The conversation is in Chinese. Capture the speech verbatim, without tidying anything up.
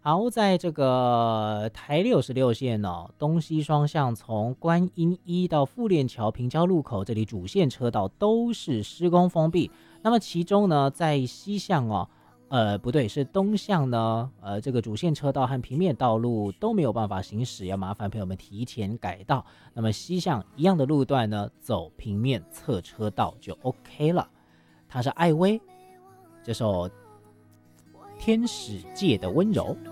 好，在这个台六十六线哦，东西双向从观音一到富链桥平交路口这里主线车道都是施工封闭。那么其中呢，在西向哦，呃，不对，是东向呢，呃，这个主线车道和平面道路都没有办法行驶，要麻烦朋友们提前改道。那么西向一样的路段呢，走平面侧车道就 OK 了。它是艾薇这首《天使界的温柔》。